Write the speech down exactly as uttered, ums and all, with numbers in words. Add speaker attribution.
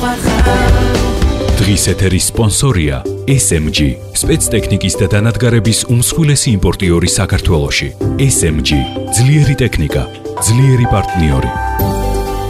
Speaker 1: დღის ეთერის სპონსორია S M G, სპეცტექნიკის და დანადგარების უმსხვილესი იმპორტიორი საქართველოში. S M G, ძლიერი ტექნიკა, ძლიერი პარტნიორი.